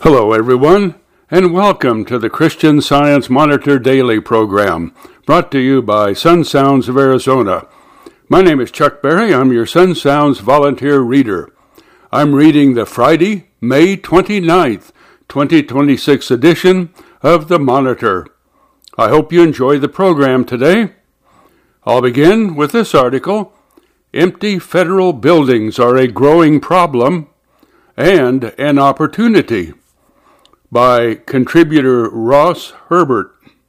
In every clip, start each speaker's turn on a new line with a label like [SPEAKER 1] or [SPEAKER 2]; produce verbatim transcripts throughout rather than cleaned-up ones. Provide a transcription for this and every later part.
[SPEAKER 1] Hello, everyone, and welcome to the Christian Science Monitor Daily program, brought to you by Sun Sounds of Arizona. My name is Chuck Berry. I'm your Sun Sounds volunteer reader. I'm reading the Friday, May twenty-ninth, twenty twenty-six edition of the Monitor. I hope you enjoy the program today. I'll begin with this article, Empty Federal Buildings Are a Growing Problem and an Opportunity, by contributor Ross Herbert.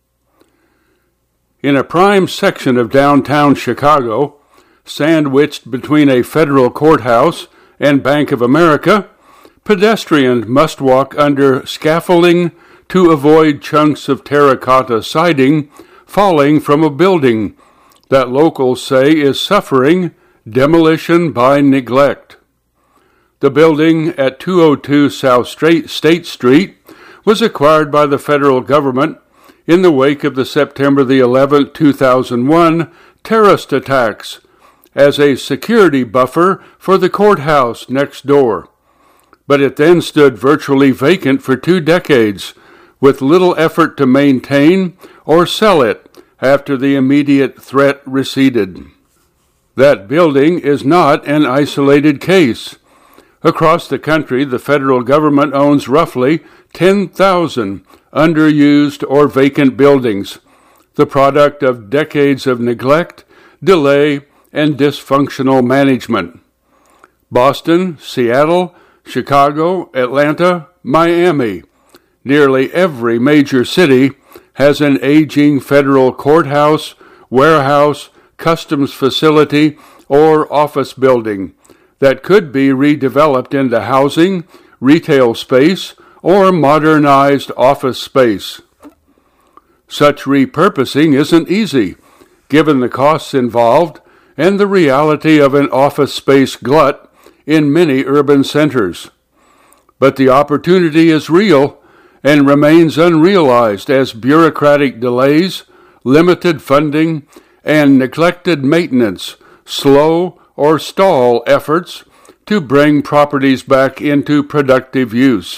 [SPEAKER 1] In a prime section of downtown Chicago, sandwiched between a federal courthouse and Bank of America, pedestrians must walk under scaffolding to avoid chunks of terracotta siding falling from a building that locals say is suffering demolition by neglect. The building at two oh two South State Street was acquired by the federal government in the wake of the September the eleventh, two thousand one terrorist attacks as a security buffer for the courthouse next door. But it then stood virtually vacant for two decades, with little effort to maintain or sell it after the immediate threat receded. That building is not an isolated case. Across the country, the federal government owns roughly ten thousand underused or vacant buildings, the product of decades of neglect, delay, and dysfunctional management. Boston, Seattle, Chicago, Atlanta, Miami, nearly every major city has an aging federal courthouse, warehouse, customs facility, or office building that could be redeveloped into housing, retail space, or modernized office space. Such repurposing isn't easy, given the costs involved and the reality of an office space glut in many urban centers. But the opportunity is real and remains unrealized as bureaucratic delays, limited funding, and neglected maintenance slow or stall efforts to bring properties back into productive use.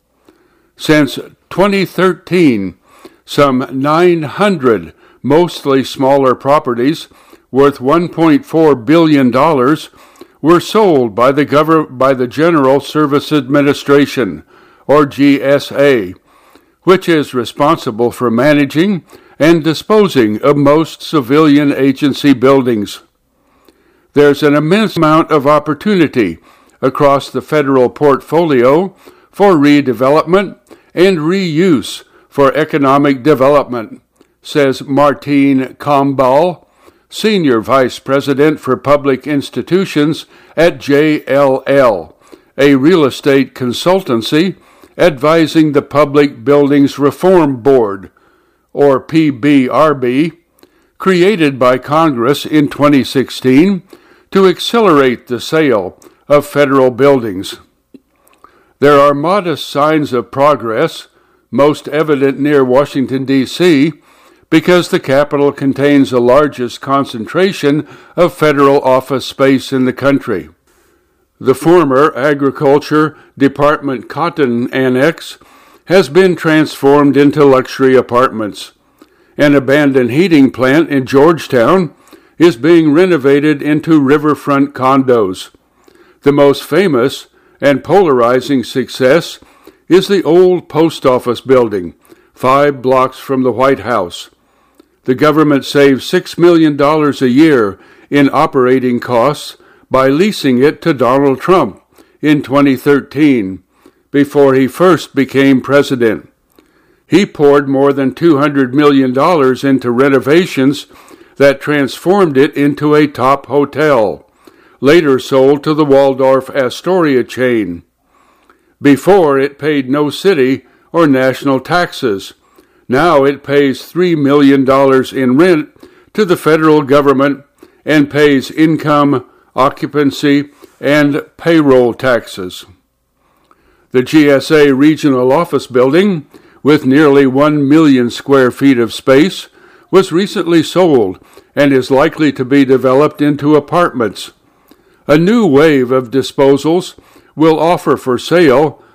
[SPEAKER 1] Since twenty thirteen, some nine hundred mostly smaller properties worth one point four billion dollars were sold by the Gov- by the General Service Administration, or G S A, which is responsible for managing and disposing of most civilian agency buildings. There's an immense amount of opportunity across the federal portfolio for redevelopment and reuse for economic development, says Martine Combal, Senior Vice President for Public Institutions at J L L, a real estate consultancy advising the Public Buildings Reform Board, or P B R B, created by Congress in twenty sixteen to accelerate the sale of federal buildings. There are modest signs of progress, most evident near Washington, D C, because the capital contains the largest concentration of federal office space in the country. The former Agriculture Department Cotton Annex has been transformed into luxury apartments. An abandoned heating plant in Georgetown is being renovated into riverfront condos. The most famous and polarizing success is the old post office building, five blocks from the White House. The government saved six million dollars a year in operating costs by leasing it to Donald Trump in twenty thirteen, before he first became president. He poured more than two hundred million dollars into renovations that transformed it into a top hotel, later sold to the Waldorf Astoria chain. Before, it paid no city or national taxes. Now it pays three million dollars in rent to the federal government and pays income, occupancy, and payroll taxes. The G S A Regional Office Building, with nearly one million square feet of space, was recently sold and is likely to be developed into apartments. A new wave of disposals will offer for sale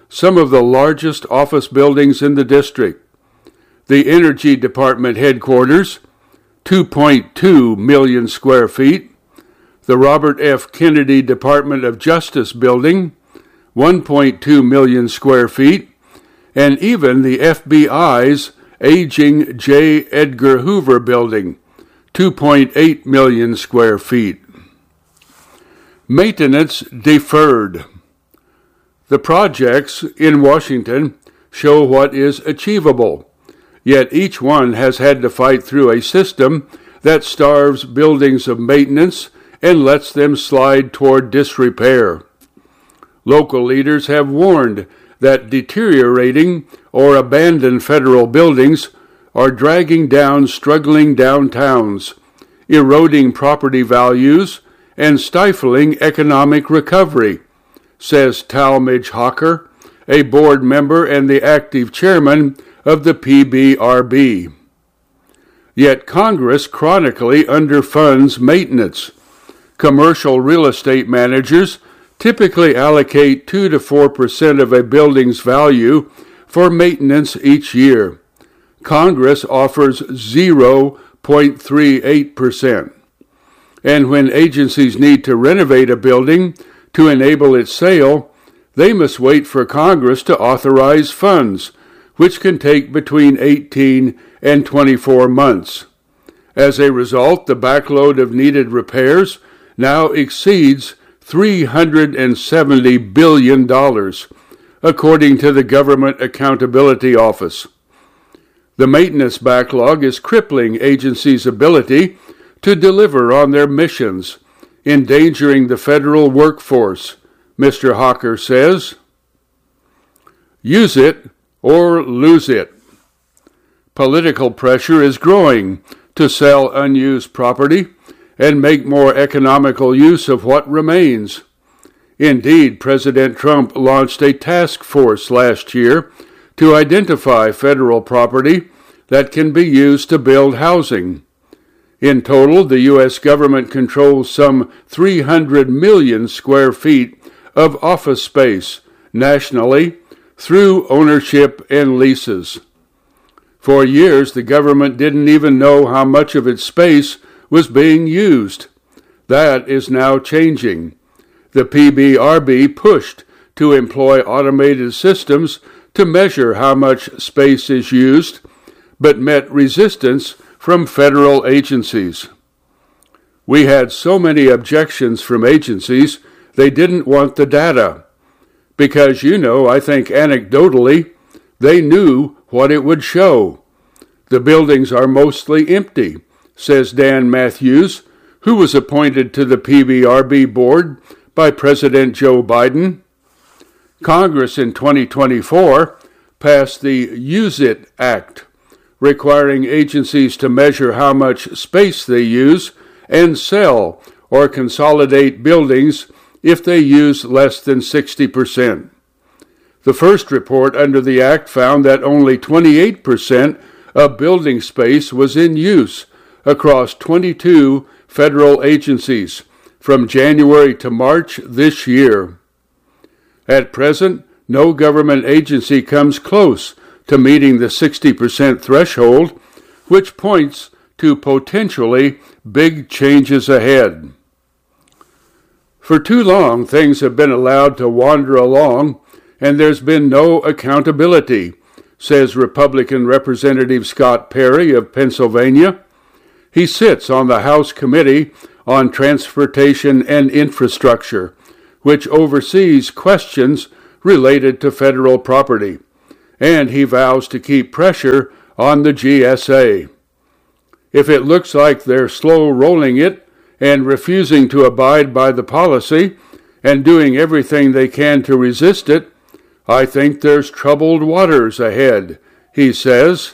[SPEAKER 1] some of the largest office buildings in the district. The Energy Department headquarters, two point two million square feet. The Robert F. Kennedy Department of Justice building, one point two million square feet. And even the F B I's aging J. Edgar Hoover building, two point eight million square feet. Maintenance deferred. The projects in Washington show what is achievable, yet each one has had to fight through a system that starves buildings of maintenance and lets them slide toward disrepair. Local leaders have warned that deteriorating or abandoned federal buildings are dragging down struggling downtowns, eroding property values, and stifling economic recovery, says Talmadge Hawker, a board member and the active chairman of the P B R B. Yet Congress chronically underfunds maintenance. Commercial real estate managers typically allocate two to four percent of a building's value for maintenance each year. Congress offers zero point three eight percent. And when agencies need to renovate a building to enable its sale, they must wait for Congress to authorize funds, which can take between eighteen and twenty-four months. As a result, the backload of needed repairs now exceeds three hundred seventy billion dollars, according to the Government Accountability Office. The maintenance backlog is crippling agencies' ability to deliver on their missions, endangering the federal workforce, Mister Hawker says. Use it or lose it. Political pressure is growing to sell unused property and make more economical use of what remains. Indeed, President Trump launched a task force last year to identify federal property that can be used to build housing. In total, the U S government controls some three hundred million square feet of office space nationally through ownership and leases. For years, the government didn't even know how much of its space was being used. That is now changing. The P B R B pushed to employ automated systems to measure how much space is used, but met resistance from federal agencies. We had so many objections from agencies, they didn't want the data. Because, you know, I think anecdotally, they knew what it would show. The buildings are mostly empty, says Dan Matthews, who was appointed to the P B R B board by President Joe Biden. Congress in twenty twenty-four passed the Use It Act, requiring agencies to measure how much space they use and sell or consolidate buildings if they use less than sixty percent. The first report under the Act found that only twenty-eight percent of building space was in use across twenty-two federal agencies from January to March this year. At present, no government agency comes close to meeting the sixty percent threshold, which points to potentially big changes ahead. For too long, things have been allowed to wander along, and there's been no accountability, says Republican Representative Scott Perry of Pennsylvania. He sits on the House Committee on Transportation and Infrastructure, which oversees questions related to federal property, and he vows to keep pressure on the G S A. If it looks like they're slow rolling it and refusing to abide by the policy and doing everything they can to resist it, I think there's troubled waters ahead, he says.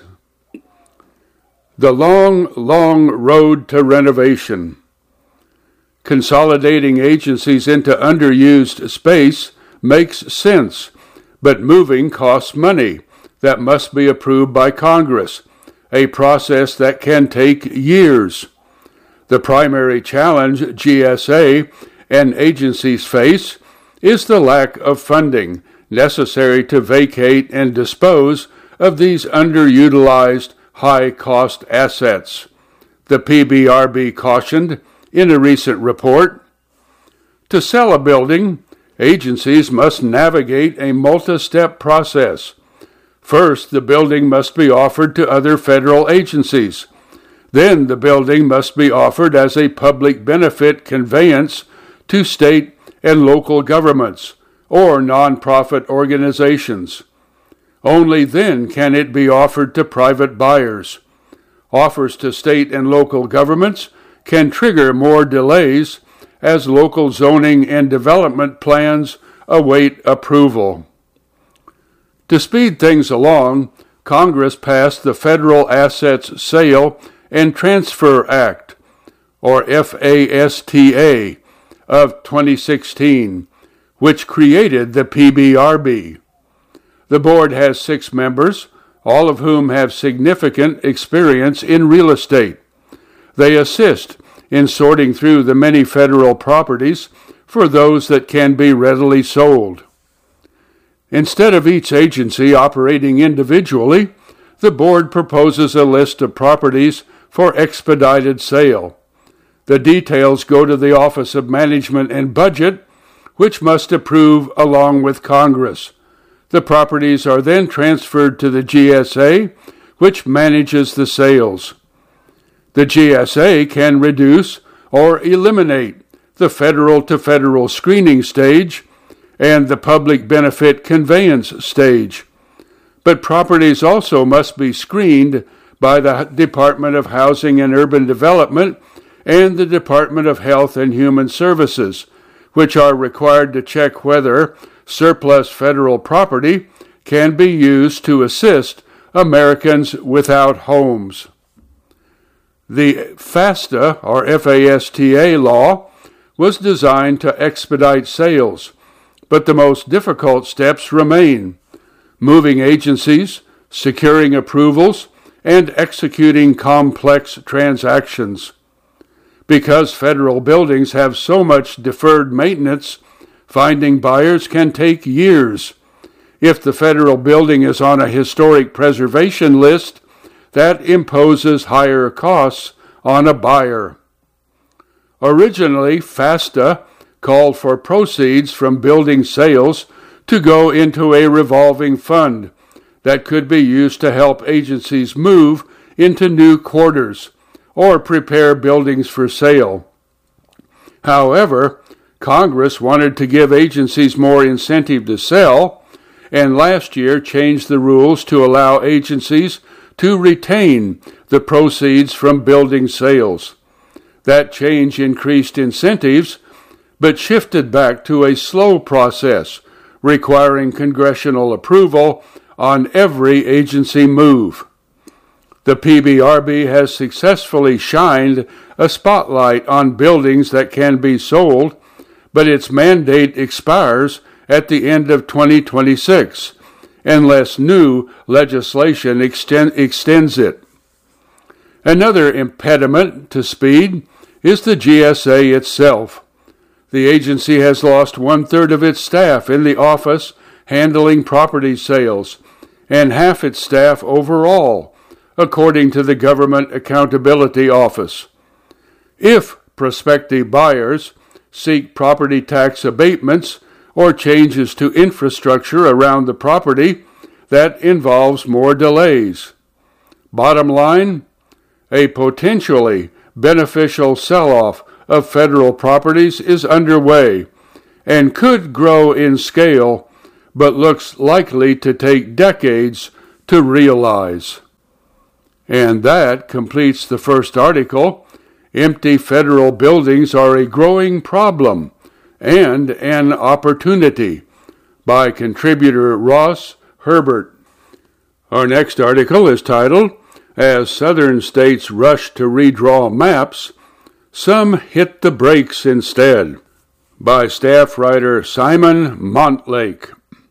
[SPEAKER 1] The long, long road to renovation. Consolidating agencies into underused space makes sense, but moving costs money that must be approved by Congress, a process that can take years. The primary challenge G S A and agencies face is the lack of funding necessary to vacate and dispose of these underutilized, high-cost assets, the P B R B cautioned in a recent report. To sell a building, agencies must navigate a multi-step process. First, the building must be offered to other federal agencies. Then the building must be offered as a public benefit conveyance to state and local governments or nonprofit organizations. Only then can it be offered to private buyers. Offers to state and local governments can trigger more delays as local zoning and development plans await approval. To speed things along, Congress passed the Federal Assets Sale and Transfer Act, or FASTA, of twenty sixteen, which created the P B R B. The board has six members, all of whom have significant experience in real estate. They assist in sorting through the many federal properties for those that can be readily sold. Instead of each agency operating individually, the board proposes a list of properties for expedited sale. The details go to the Office of Management and Budget, which must approve along with Congress. The properties are then transferred to the G S A, which manages the sales. The G S A can reduce or eliminate the federal-to-federal screening stage and the public benefit conveyance stage. But properties also must be screened by the Department of Housing and Urban Development and the Department of Health and Human Services, which are required to check whether surplus federal property can be used to assist Americans without homes. The FASTA, or FASTA law, was designed to expedite sales, but the most difficult steps remain: moving agencies, securing approvals, and executing complex transactions. Because federal buildings have so much deferred maintenance, finding buyers can take years. If the federal building is on a historic preservation list, that imposes higher costs on a buyer. Originally, FASTA called for proceeds from building sales to go into a revolving fund that could be used to help agencies move into new quarters or prepare buildings for sale. However, Congress wanted to give agencies more incentive to sell, and last year changed the rules to allow agencies to retain the proceeds from building sales. That change increased incentives, but shifted back to a slow process, requiring congressional approval on every agency move. The P B R B has successfully shined a spotlight on buildings that can be sold, but its mandate expires at the end of twenty twenty-six, unless new legislation extend, extends it. Another impediment to speed is the G S A itself. The agency has lost one-third of its staff in the office handling property sales, and half its staff overall, according to the Government Accountability Office. If prospective buyers seek property tax abatements or changes to infrastructure around the property, that involves more delays. Bottom line, a potentially beneficial sell-off of federal properties is underway and could grow in scale, but looks likely to take decades to realize. And that completes the first article. Empty federal buildings are a growing problem and an opportunity, by contributor Ross Herbert. Our next article is titled, As Southern States Rush to Redraw Maps, Some Hit the Brakes Instead, by staff writer Simon Montlake.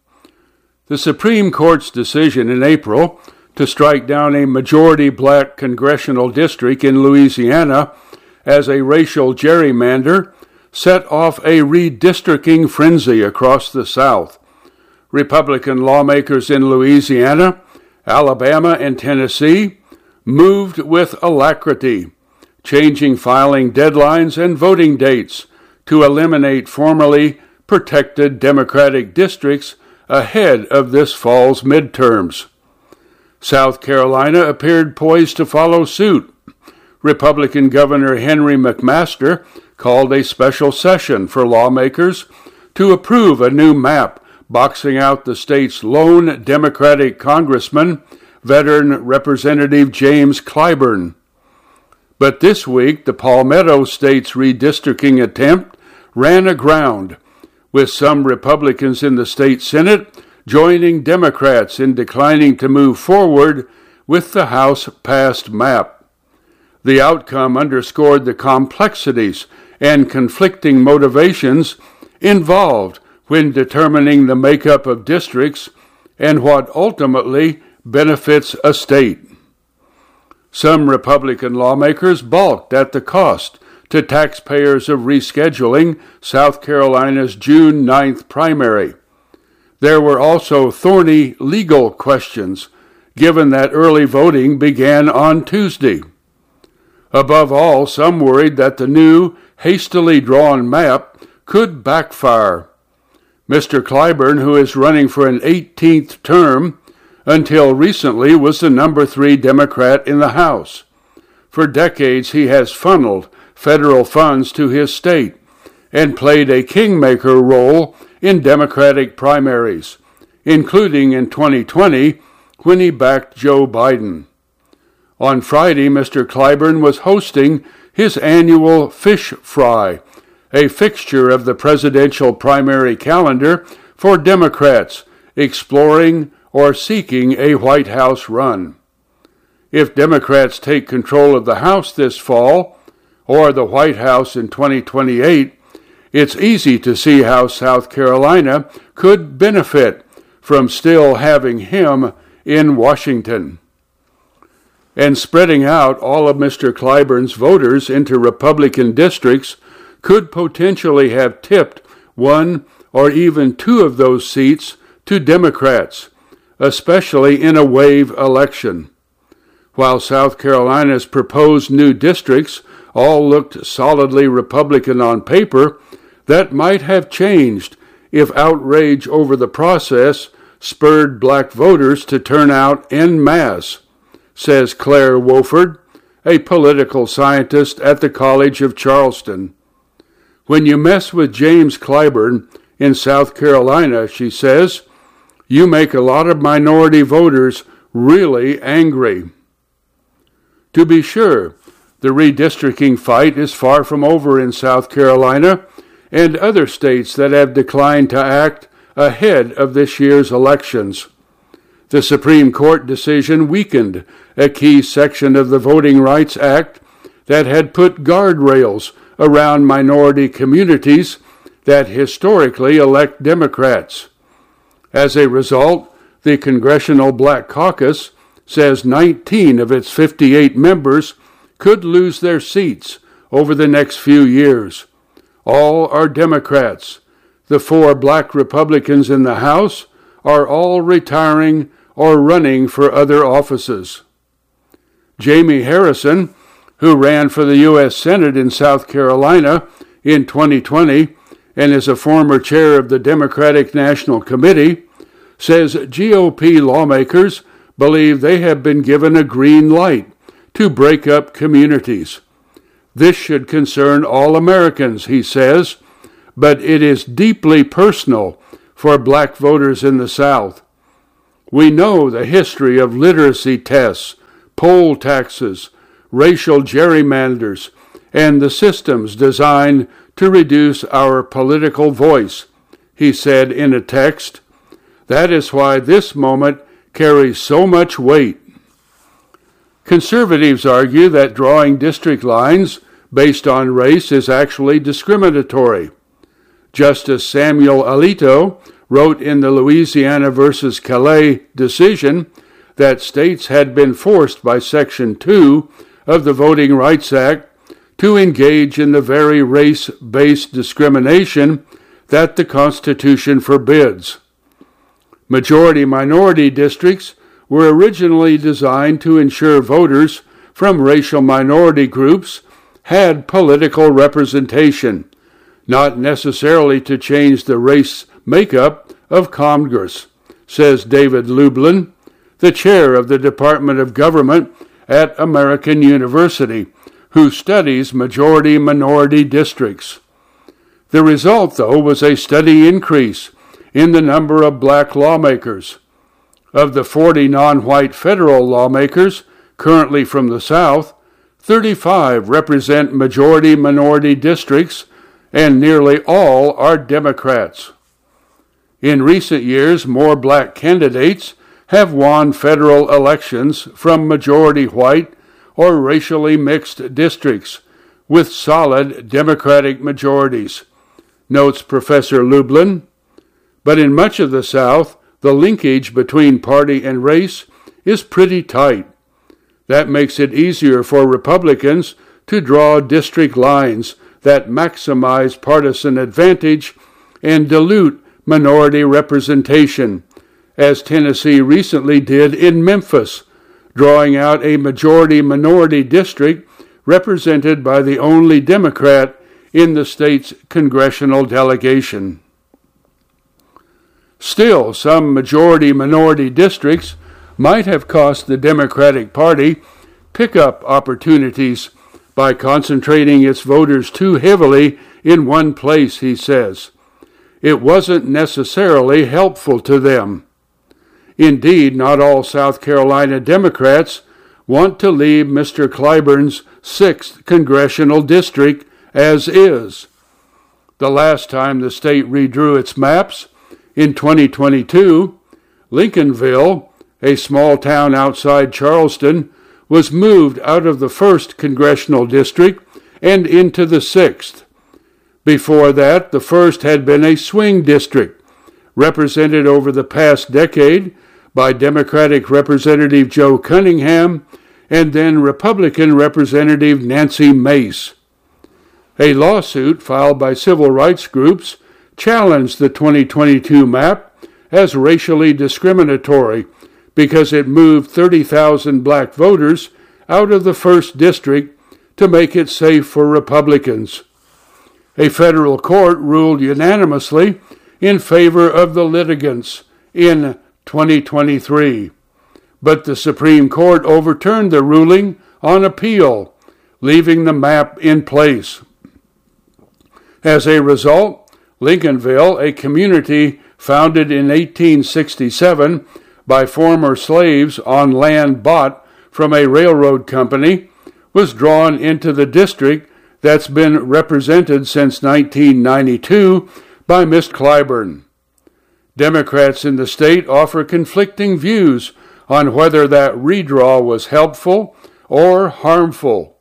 [SPEAKER 1] The Supreme Court's decision in April to strike down a majority-black congressional district in Louisiana as a racial gerrymander set off a redistricting frenzy across the South. Republican lawmakers in Louisiana, Alabama, and Tennessee moved with alacrity, changing filing deadlines and voting dates to eliminate formerly protected Democratic districts ahead of this fall's midterms. South Carolina appeared poised to follow suit. Republican Governor Henry McMaster called a special session for lawmakers to approve a new map boxing out the state's lone Democratic congressman, veteran Representative James Clyburn. But this week, the Palmetto State's redistricting attempt ran aground, with some Republicans in the state Senate joining Democrats in declining to move forward with the House-passed map. The outcome underscored the complexities and conflicting motivations involved when determining the makeup of districts and what ultimately benefits a state. Some Republican lawmakers balked at the cost to taxpayers of rescheduling South Carolina's June ninth primary. There were also thorny legal questions, given that early voting began on Tuesday. Above all, some worried that the new, hastily drawn map could backfire. Mister Clyburn, who is running for an eighteenth term, until recently was the number three Democrat in the House. For decades he has funneled federal funds to his state and played a kingmaker role in Democratic primaries, including in twenty twenty when he backed Joe Biden. On Friday, Mister Clyburn was hosting his annual fish fry, a fixture of the presidential primary calendar for Democrats exploring or seeking a White House run. If Democrats take control of the House this fall, or the White House in twenty twenty-eight, it's easy to see how South Carolina could benefit from still having him in Washington. And spreading out all of Mister Clyburn's voters into Republican districts could potentially have tipped one or even two of those seats to Democrats, especially in a wave election. While South Carolina's proposed new districts all looked solidly Republican on paper, that might have changed if outrage over the process spurred black voters to turn out en masse, says Claire Wofford, a political scientist at the College of Charleston. When you mess with James Clyburn in South Carolina, she says, you make a lot of minority voters really angry. To be sure, the redistricting fight is far from over in South Carolina and other states that have declined to act ahead of this year's elections. The Supreme Court decision weakened a key section of the Voting Rights Act that had put guardrails around minority communities that historically elect Democrats. As a result, the Congressional Black Caucus says nineteen of its fifty-eight members could lose their seats over the next few years. All are Democrats. The four black Republicans in the House are all retiring or running for other offices. Jamie Harrison, who ran for the U S Senate in South Carolina in twenty twenty and is a former chair of the Democratic National Committee, says G O P lawmakers believe they have been given a green light to break up communities. This should concern all Americans, he says, but it is deeply personal for black voters in the South. We know the history of literacy tests, poll taxes, racial gerrymanders, and the systems designed to reduce our political voice, he said in a text. That is why this moment carries so much weight. Conservatives argue that drawing district lines based on race is actually discriminatory. Justice Samuel Alito wrote in the Louisiana versus Calais decision that states had been forced by Section two of the Voting Rights Act to engage in the very race-based discrimination that the Constitution forbids. Majority-minority districts were originally designed to ensure voters from racial minority groups had political representation, not necessarily to change the race makeup of Congress, says David Lublin, the chair of the Department of Government at American University, who studies majority-minority districts. The result, though, was a steady increase in the number of black lawmakers. Of the forty non-white federal lawmakers currently from the South, thirty-five represent majority-minority districts, and nearly all are Democrats. In recent years, more black candidates have won federal elections from majority white or racially mixed districts with solid Democratic majorities, notes Professor Lublin. But in much of the South, the linkage between party and race is pretty tight. That makes it easier for Republicans to draw district lines that maximize partisan advantage and dilute minority representation, as Tennessee recently did in Memphis, drawing out a majority-minority district represented by the only Democrat in the state's congressional delegation. Still, some majority-minority districts might have cost the Democratic Party pickup opportunities by concentrating its voters too heavily in one place, he says. It wasn't necessarily helpful to them. Indeed, not all South Carolina Democrats want to leave Mister Clyburn's sixth congressional district as is. The last time the state redrew its maps, in twenty twenty-two, Lincolnville, a small town outside Charleston, was moved out of the first congressional district and into the sixth. Before that, the first had been a swing district, represented over the past decade by Democratic Representative Joe Cunningham and then Republican Representative Nancy Mace. A lawsuit filed by civil rights groups challenged the twenty twenty-two map as racially discriminatory because it moved thirty thousand black voters out of the first district to make it safe for Republicans. A federal court ruled unanimously in favor of the litigants in twenty twenty-three, but the Supreme Court overturned the ruling on appeal, leaving the map in place. As a result, Lincolnville, a community founded in eighteen sixty-seven by former slaves on land bought from a railroad company, was drawn into the district that's been represented since nineteen ninety-two by Miz Clyburn. Democrats in the state offer conflicting views on whether that redraw was helpful or harmful.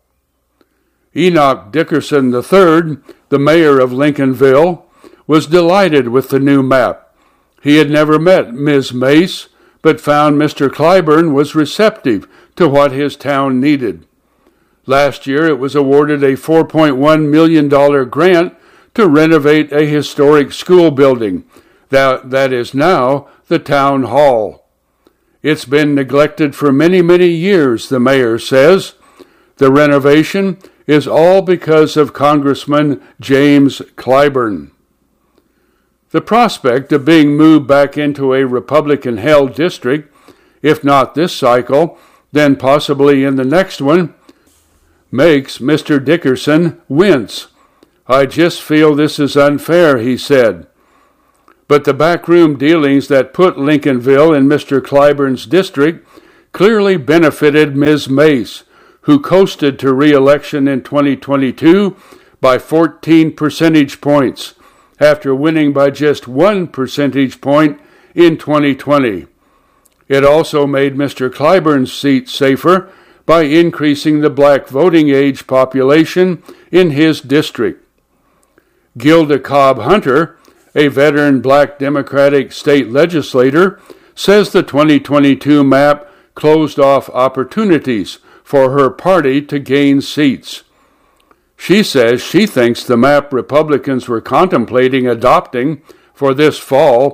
[SPEAKER 1] Enoch Dickerson the third, the mayor of Lincolnville, was delighted with the new map. He had never met Miz Mace, but found Mister Clyburn was receptive to what his town needed. Last year, it was awarded a four point one million dollars grant to renovate a historic school building that, that is now the town hall. It's been neglected for many, many years, the mayor says. The renovation is all because of Congressman James Clyburn. The prospect of being moved back into a Republican-held district, if not this cycle, then possibly in the next one, makes Mister Dickerson wince. I just feel this is unfair, he said. But the backroom dealings that put Lincolnville in Mister Clyburn's district clearly benefited Miz Mace, who coasted to re-election in twenty twenty-two by fourteen percentage points, after winning by just one percentage point in twenty twenty. It also made Mister Clyburn's seat safer by increasing the black voting age population in his district. Gilda Cobb Hunter, a veteran black Democratic state legislator, says the twenty twenty-two map closed off opportunities for her party to gain seats. She says she thinks the map Republicans were contemplating adopting for this fall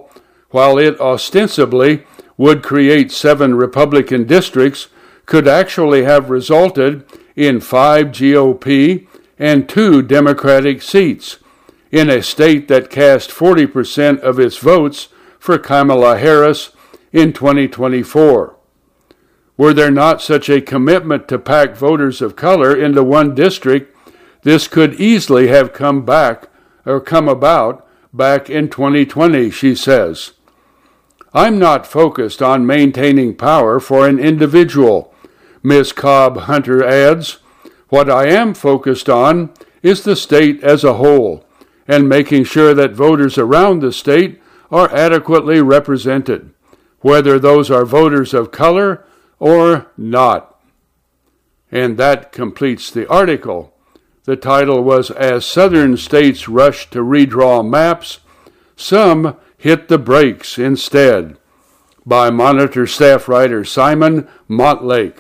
[SPEAKER 1] while it ostensibly would create seven Republican districts, could actually have resulted in five G O P and two Democratic seats in a state that cast forty percent of its votes for Kamala Harris in twenty twenty-four. Were there not such a commitment to pack voters of color into one district, this could easily have come back or come about back in twenty twenty, she says. I'm not focused on maintaining power for an individual, Miz Cobb Hunter adds. What I am focused on is the state as a whole, and making sure that voters around the state are adequately represented, whether those are voters of color or not. And that completes the article. The title was, As Southern States Rush to Redraw Maps, Some Hit the Brakes Instead, by Monitor staff writer Simon Montlake.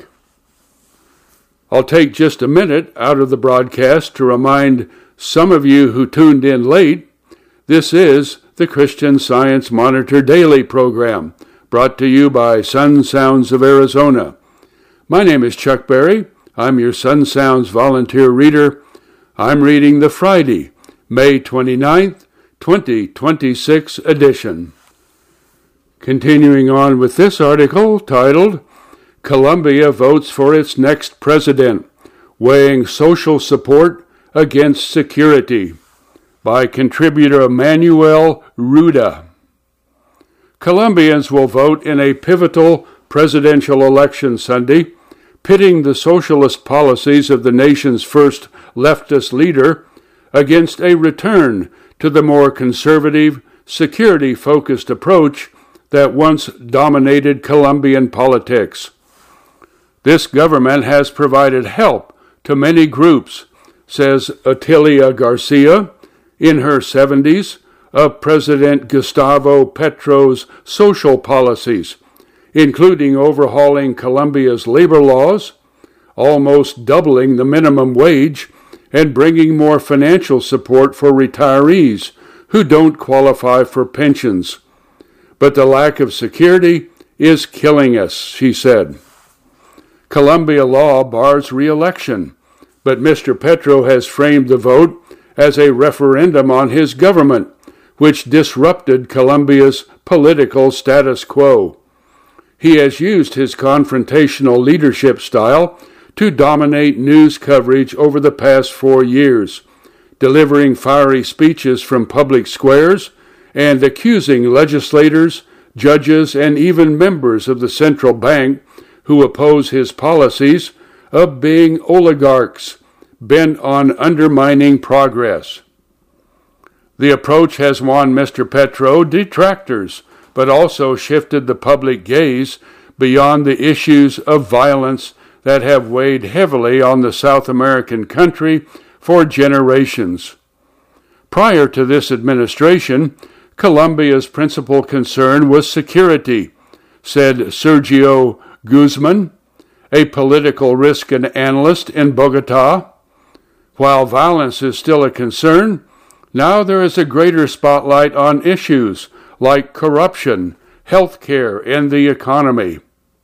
[SPEAKER 1] I'll take just a minute out of the broadcast to remind some of you who tuned in late, this is the Christian Science Monitor Daily program, brought to you by Sun Sounds of Arizona. My name is Chuck Berry. I'm your Sun Sounds volunteer reader. I'm reading the Friday, May twenty-ninth, twenty twenty-six edition. Continuing on with this article titled, Colombia Votes for Its Next President, Weighing Social Support Against Security, by contributor Manuel Ruda. Colombians will vote in a pivotal presidential election Sunday, pitting the socialist policies of the nation's first leftist leader against a return to the more conservative, security-focused approach that once dominated Colombian politics. This government has provided help to many groups, says Otilia Garcia, in her seventies, of President Gustavo Petro's social policies, including overhauling Colombia's labor laws, almost doubling the minimum wage, and bringing more financial support for retirees who don't qualify for pensions. But the lack of security is killing us, she said. Colombia law bars re-election, but Mister Petro has framed the vote as a referendum on his government, which disrupted Colombia's political status quo. He has used his confrontational leadership style to dominate news coverage over the past four years, delivering fiery speeches from public squares and accusing legislators, judges, and even members of the central bank who oppose his policies of being oligarchs bent on undermining progress. The approach has won Mister Petro detractors, but also shifted the public gaze beyond the issues of violence that have weighed heavily on the South American country for generations. Prior to this administration, Colombia's principal concern was security, said Sergio Guzman, a political risk analyst in Bogota. While violence is still a concern, now there is a greater spotlight on issues like corruption, health care, and the economy.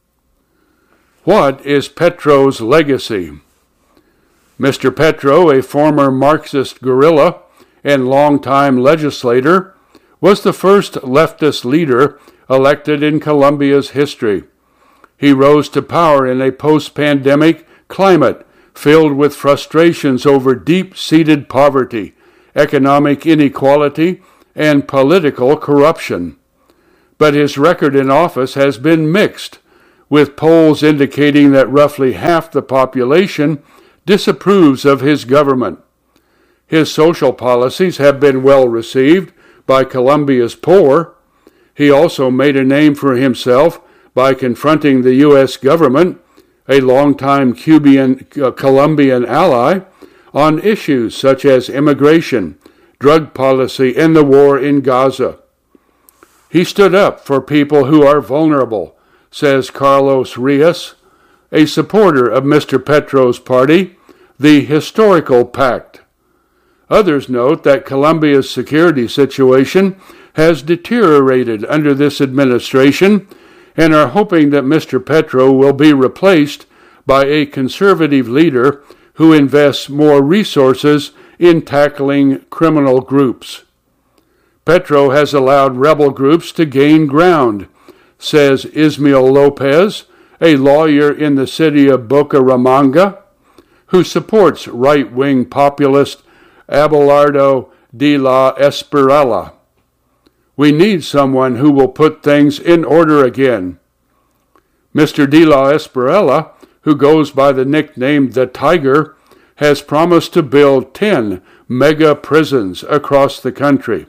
[SPEAKER 1] What is Petro's legacy? Mister Petro, a former Marxist guerrilla and longtime legislator, was the first leftist leader elected in Colombia's history. He rose to power in a post-pandemic climate filled with frustrations over deep-seated poverty, economic inequality, and political corruption. But his record in office has been mixed, with polls indicating that roughly half the population disapproves of his government. His social policies have been well received by Colombia's poor. He also made a name for himself by confronting the U S government, a longtime Cuban, uh, Colombian ally, on issues such as immigration, drug policy, and the war in Gaza. He stood up for people who are vulnerable, says Carlos Rios, a supporter of Mister Petro's party, the Historical Pact. Others note that Colombia's security situation has deteriorated under this administration and are hoping that Mister Petro will be replaced by a conservative leader who invests more resources in tackling criminal groups. Petro has allowed rebel groups to gain ground, says Ismael Lopez, a lawyer in the city of Bucaramanga, who supports right-wing populist Abelardo de la Espriella. We need someone who will put things in order again. Mister de la Espriella, who goes by the nickname The Tiger, has promised to build ten mega prisons across the country.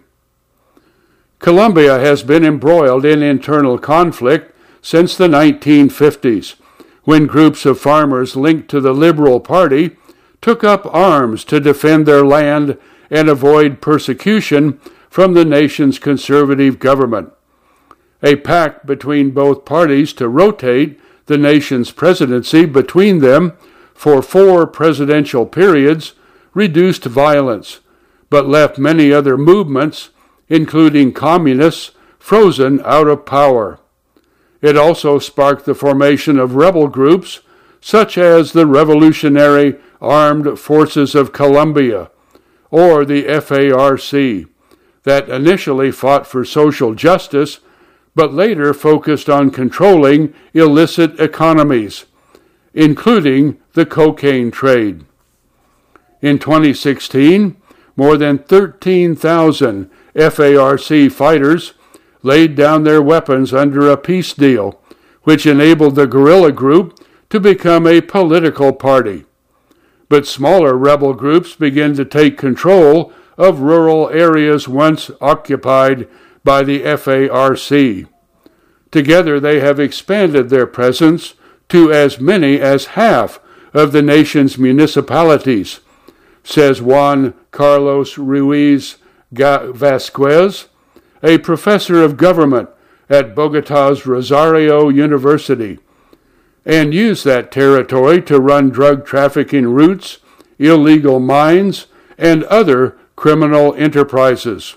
[SPEAKER 1] Colombia has been embroiled in internal conflict since the nineteen fifties, when groups of farmers linked to the Liberal Party took up arms to defend their land and avoid persecution from the nation's conservative government. A pact between both parties to rotate the nation's presidency between them for four presidential periods reduced violence, but left many other movements, including communists, frozen out of power. It also sparked the formation of rebel groups, such as the Revolutionary Armed Forces of Colombia, or the F A R C, that initially fought for social justice, but later focused on controlling illicit economies, including the cocaine trade. In twenty sixteen, more than thirteen thousand F A R C fighters laid down their weapons under a peace deal, which enabled the guerrilla group to become a political party. But smaller rebel groups began to take control of rural areas once occupied by the F A R C. Together they have expanded their presence to as many as half of the nation's municipalities, says Juan Carlos Ruiz Vasquez, a professor of government at Bogota's Rosario University, and use that territory to run drug trafficking routes, illegal mines, and other criminal enterprises.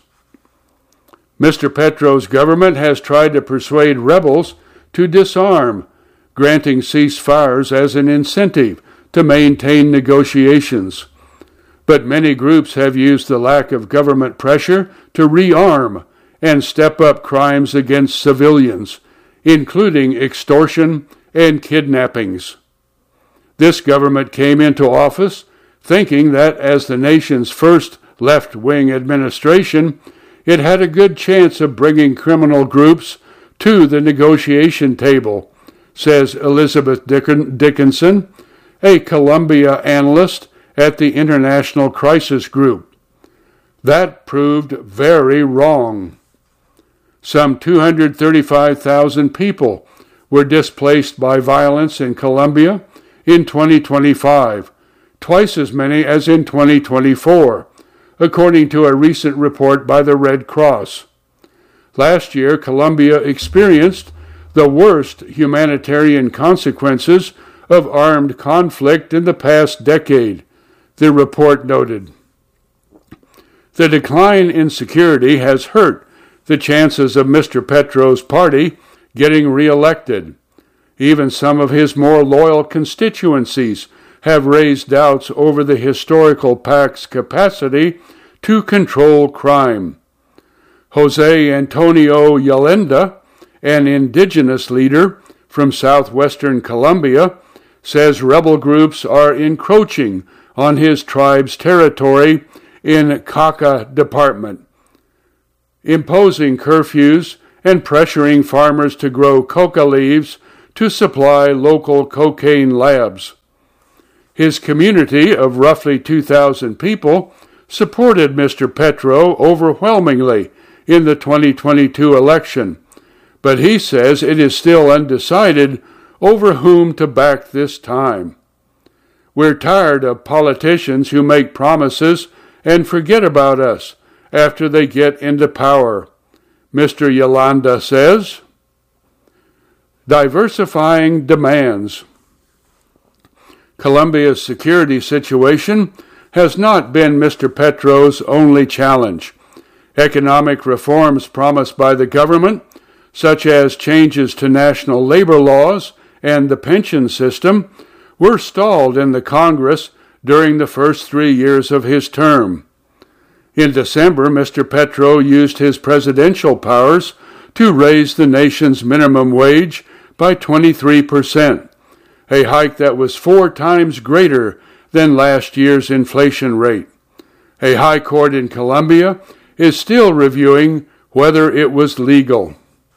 [SPEAKER 1] Mister Petro's government has tried to persuade rebels to disarm, granting ceasefires as an incentive to maintain negotiations. But many groups have used the lack of government pressure to rearm and step up crimes against civilians, including extortion and kidnappings. This government came into office thinking that as the nation's first left-wing administration, it had a good chance of bringing criminal groups to the negotiation table, says Elizabeth Dickinson, a Columbia analyst at the International Crisis Group. That proved very wrong. Some two hundred thirty-five thousand people were displaced by violence in Colombia in twenty twenty-five, twice as many as in twenty twenty-four, according to a recent report by the Red Cross. Last year, Colombia experienced the worst humanitarian consequences of armed conflict in the past decade, the report noted. The decline in security has hurt the chances of Mister Petro's party getting reelected. Even some of his more loyal constituencies have raised doubts over the historical pact's capacity to control crime. Jose Antonio Yolanda, an indigenous leader from southwestern Colombia, says rebel groups are encroaching on his tribe's territory in Cauca Department, imposing curfews and pressuring farmers to grow coca leaves to supply local cocaine labs. His community of roughly two thousand people supported Mister Petro overwhelmingly in the twenty twenty-two election, but he says it is still undecided over whom to back this time. We're tired of politicians who make promises and forget about us after they get into power, Mister Yolanda says. Diversifying demands. Colombia's security situation has not been Mister Petro's only challenge. Economic reforms promised by the government, such as changes to national labor laws and the pension system, were stalled in the Congress during the first three years of his term. In December, Mister Petro used his presidential powers to raise the nation's minimum wage by twenty-three percent, a hike that was four times greater than last year's inflation rate. A high court in Colombia is still reviewing whether it was legal.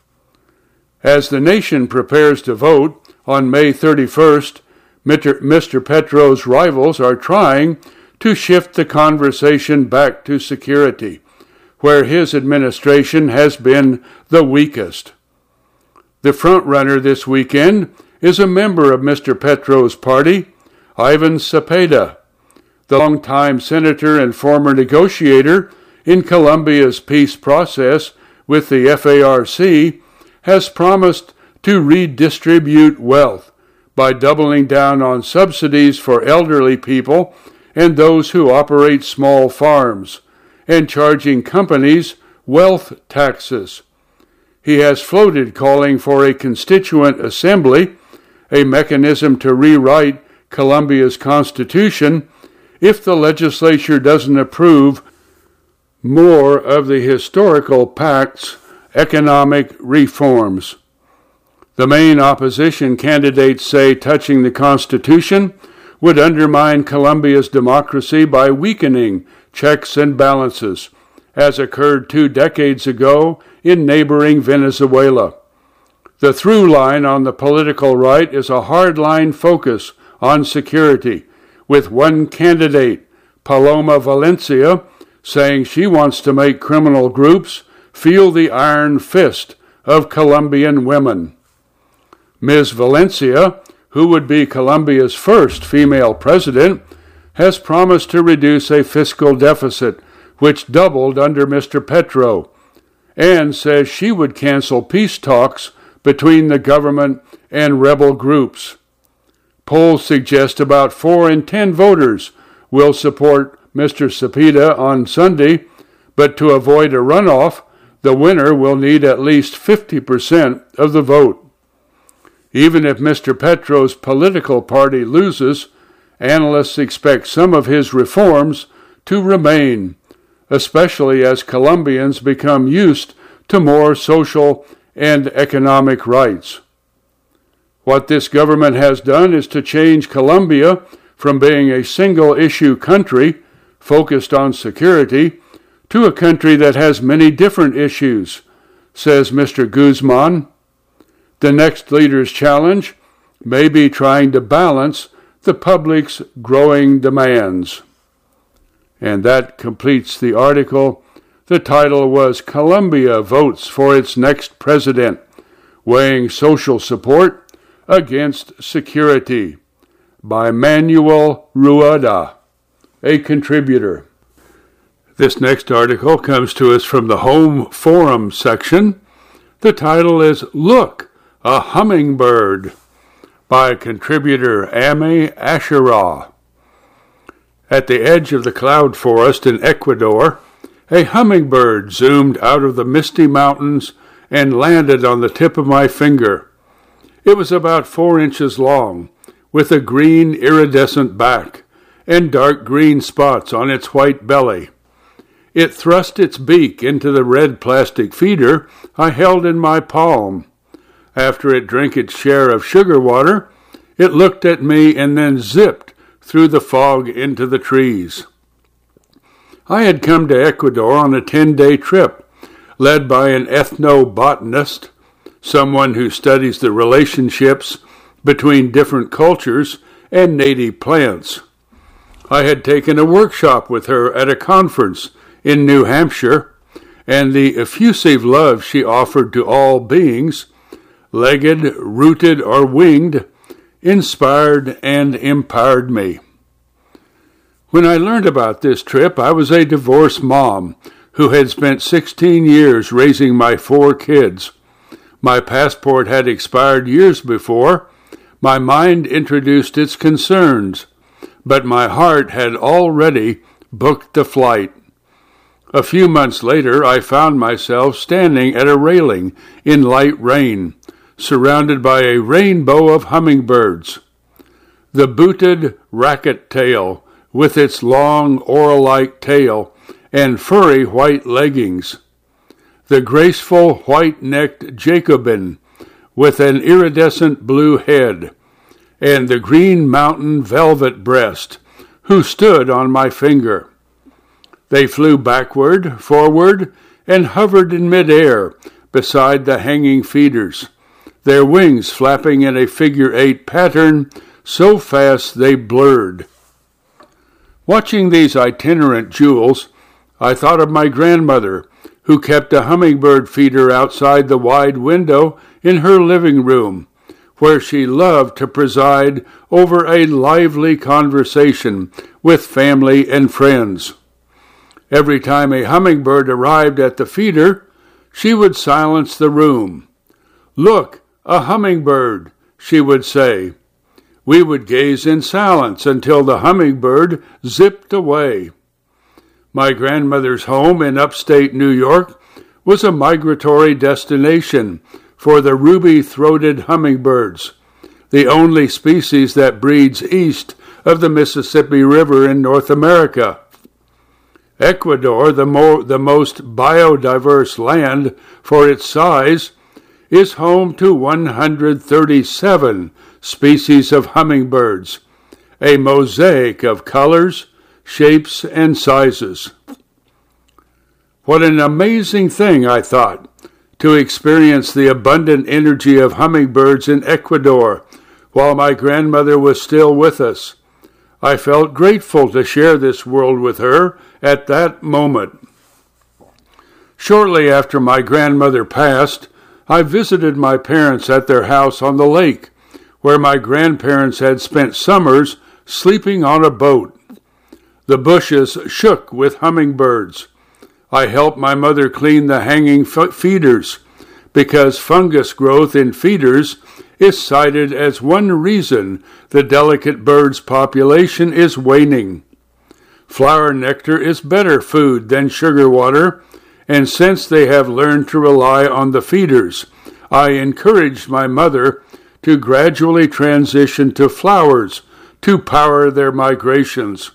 [SPEAKER 1] As the nation prepares to vote on May thirty-first, Mister Petro's rivals are trying to shift the conversation back to security, where his administration has been the weakest. The frontrunner this weekend is a member of Mister Petro's party, Ivan Cepeda. The longtime senator and former negotiator in Colombia's peace process with the F A R C has promised to redistribute wealth by doubling down on subsidies for elderly people and those who operate small farms, and charging companies wealth taxes. He has floated calling for a constituent assembly, a mechanism to rewrite Colombia's constitution, if the legislature doesn't approve more of the historical pact's economic reforms. The main opposition candidates say touching the Constitution would undermine Colombia's democracy by weakening checks and balances, as occurred two decades ago in neighboring Venezuela. The through line on the political right is a hardline focus on security, with one candidate, Paloma Valencia, saying she wants to make criminal groups feel the iron fist of Colombian women. Miz Valencia, who would be Colombia's first female president, has promised to reduce a fiscal deficit which doubled under Mister Petro, and says she would cancel peace talks between the government and rebel groups. Polls suggest about four in ten voters will support Mister Cepeda on Sunday, but to avoid a runoff, the winner will need at least fifty percent of the vote. Even if Mister Petro's political party loses, analysts expect some of his reforms to remain, especially as Colombians become used to more social and economic rights. What this government has done is to change Colombia from being a single-issue country focused on security to a country that has many different issues, says Mister Guzman. The next leader's challenge may be trying to balance the public's growing demands. And that completes the article. The title was Colombia Votes for Its Next President, Weighing Social Support Against Security, by Manuel Rueda, a contributor. This next article comes to us from the Home Forum section. The title is Look, a Hummingbird, by contributor Amy Asherah. At the edge of the cloud forest in Ecuador, a hummingbird zoomed out of the misty mountains and landed on the tip of my finger. It was about four inches long, with a green iridescent back and dark green spots on its white belly. It thrust its beak into the red plastic feeder I held in my palm. After it drank its share of sugar water, it looked at me and then zipped through the fog into the trees. I had come to Ecuador on a ten-day trip, led by an ethnobotanist, someone who studies the relationships between different cultures and native plants. I had taken a workshop with her at a conference in New Hampshire, and the effusive love she offered to all beings, legged, rooted, or winged, inspired and empowered me. When I learned about this trip, I was a divorced mom who had spent sixteen years raising my four kids. My passport had expired years before. My mind introduced its concerns, but my heart had already booked the flight. A few months later, I found myself standing at a railing in light rain, surrounded by a rainbow of hummingbirds. The booted racket-tail, with its long oar-like tail and furry white leggings. The graceful white-necked Jacobin, with an iridescent blue head, and the green mountain velvet breast, who stood on my finger. They flew backward, forward, and hovered in midair beside the hanging feeders, their wings flapping in a figure-eight pattern so fast they blurred. Watching these itinerant jewels, I thought of my grandmother, who kept a hummingbird feeder outside the wide window in her living room, where she loved to preside over a lively conversation with family and friends. Every time a hummingbird arrived at the feeder, she would silence the room. "Look, a hummingbird," she would say. We would gaze in silence until the hummingbird zipped away. My grandmother's home in upstate New York was a migratory destination for the ruby-throated hummingbirds, the only species that breeds east of the Mississippi River in North America. Ecuador, the, mo- the most biodiverse land for its size, is home to one hundred thirty-seven species of hummingbirds, a mosaic of colors, shapes, and sizes. What an amazing thing, I thought, to experience the abundant energy of hummingbirds in Ecuador while my grandmother was still with us. I felt grateful to share this world with her at that moment. Shortly after my grandmother passed, I visited my parents at their house on the lake, where my grandparents had spent summers sleeping on a boat. The bushes shook with hummingbirds. I helped my mother clean the hanging f- feeders, because fungus growth in feeders is cited as one reason the delicate bird's population is waning. Flower nectar is better food than sugar water, and since they have learned to rely on the feeders, I encouraged my mother to gradually transition to flowers to power their migrations.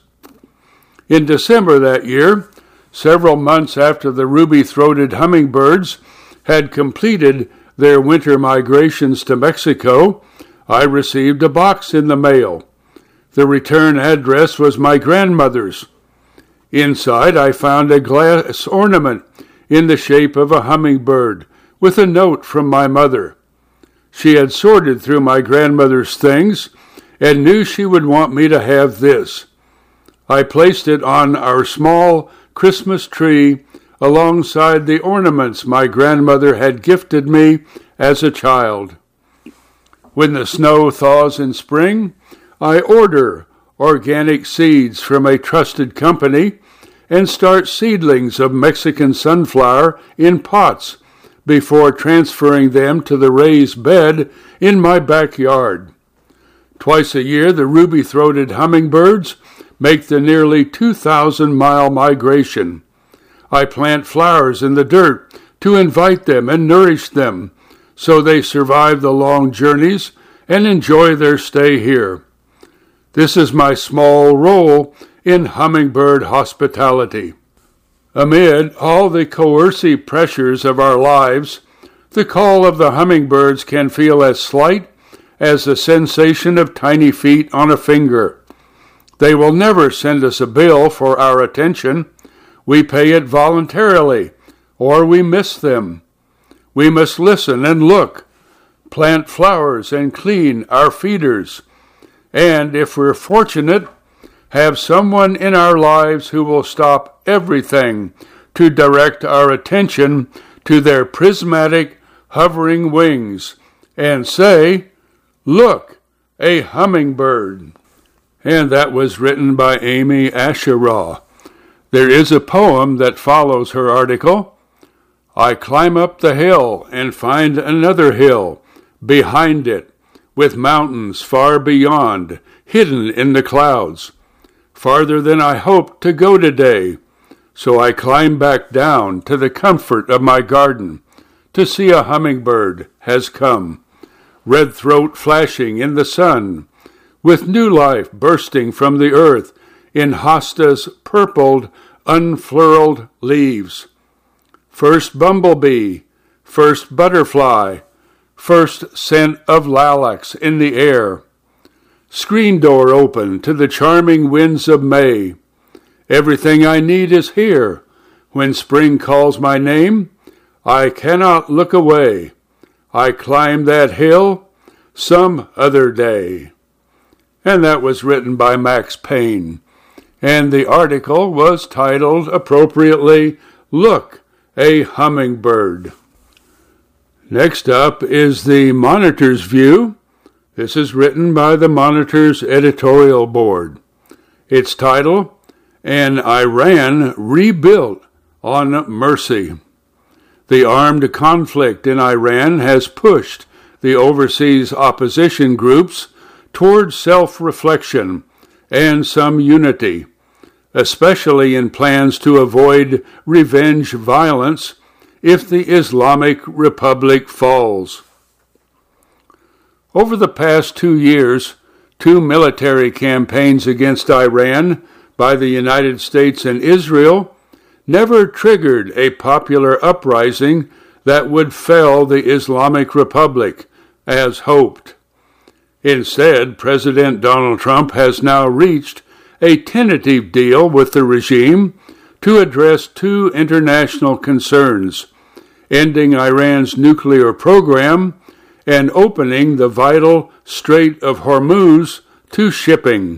[SPEAKER 1] In December that year, several months after the ruby-throated hummingbirds had completed their winter migrations to Mexico, I received a box in the mail. The return address was my grandmother's. Inside, I found a glass ornament in the shape of a hummingbird with a note from my mother. She had sorted through my grandmother's things and knew she would want me to have this. I placed it on our small Christmas tree alongside the ornaments my grandmother had gifted me as a child. When the snow thaws in spring, I order organic seeds from a trusted company and start seedlings of Mexican sunflower in pots before transferring them to the raised bed in my backyard. Twice a year, the ruby-throated hummingbirds make the nearly two thousand mile migration. I plant flowers in the dirt to invite them and nourish them, so they survive the long journeys and enjoy their stay here. This is my small role in hummingbird hospitality. Amid all the coercive pressures of our lives, the call of the hummingbirds can feel as slight as the sensation of tiny feet on a finger. They will never send us a bill for our attention. We pay it voluntarily, or we miss them. We must listen and look, plant flowers and clean our feeders, and if we're fortunate, have someone in our lives who will stop everything to direct our attention to their prismatic, hovering wings and say, "Look, a hummingbird." And that was written by Amy Asherah. There is a poem that follows her article. I climb up the hill and find another hill behind it, with mountains far beyond, hidden in the clouds. Farther than I hoped to go today, So I climb back down to the comfort of my garden to see a hummingbird has come, red throat flashing in the sun, with new life bursting from the earth in hostas purpled, unfurled leaves. First bumblebee, first butterfly, first scent of lilacs in the air. Screen door open to the charming winds of May. Everything I need is here. When spring calls my name, I cannot look away. I climb that hill some other day. And that was written by Max Payne. And the article was titled appropriately, Look, a Hummingbird. Next up is the Monitor's View. This is written by the Monitor's editorial board. Its title, An Iran Rebuilt on Mercy. The armed conflict in Iran has pushed the overseas opposition groups toward self-reflection and some unity, especially in plans to avoid revenge violence if the Islamic Republic falls. Over the past two years, two military campaigns against Iran by the United States and Israel never triggered a popular uprising that would fell the Islamic Republic, as hoped. Instead, President Donald Trump has now reached a tentative deal with the regime to address two international concerns, ending Iran's nuclear program and opening the vital Strait of Hormuz to shipping.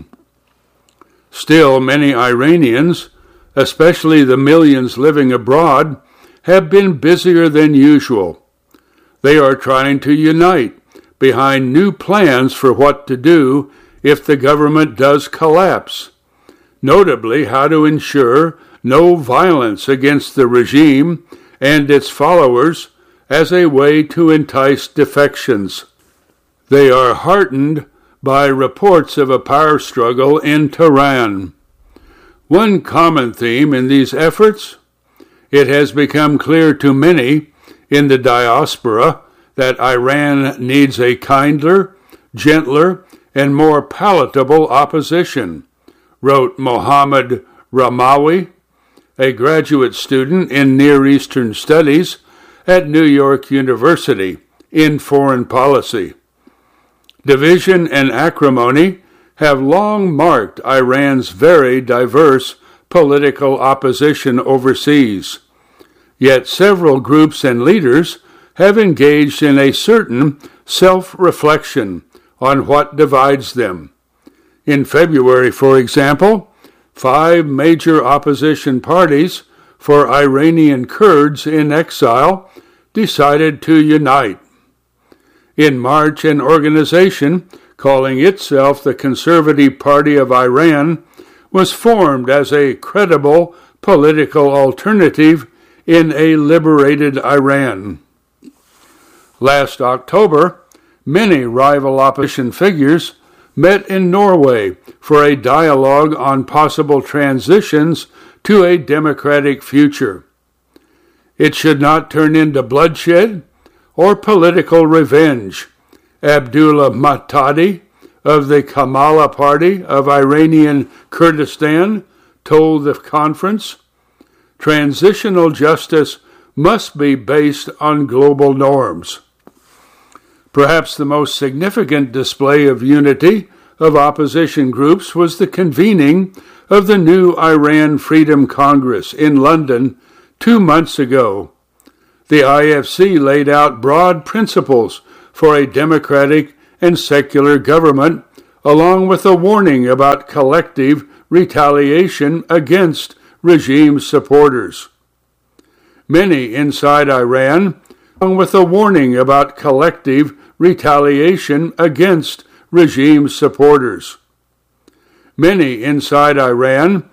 [SPEAKER 1] Still, many Iranians, especially the millions living abroad, have been busier than usual. They are trying to unite behind new plans for what to do if the government does collapse, notably how to ensure no violence against the regime and its followers as a way to entice defections. They are heartened by reports of a power struggle in Tehran. One common theme in these efforts, it has become clear to many in the diaspora that Iran needs a kinder, gentler, and more palatable opposition, wrote Mohammad Ramawi, a graduate student in Near Eastern Studies at New York University in foreign policy. Division and acrimony have long marked Iran's very diverse political opposition overseas. Yet several groups and leaders have engaged in a certain self-reflection on what divides them. In February, for example, five major opposition parties for Iranian Kurds in exile decided to unite. In March, an organization calling itself the Conservative Party of Iran was formed as a credible political alternative in a liberated Iran. Last October, many rival opposition figures met in Norway for a dialogue on possible transitions to a democratic future. It should not turn into bloodshed or political revenge, Abdullah Mahtadi of the Kamala Party of Iranian Kurdistan told the conference. Transitional justice must be based on global norms. Perhaps the most significant display of unity of opposition groups was the convening of the new Iran Freedom Congress in London two months ago. The I F C laid out broad principles for a democratic and secular government, along with a warning about collective retaliation against regime supporters. Many inside Iran, along with a warning about collective retaliation against regime supporters. Many inside Iran,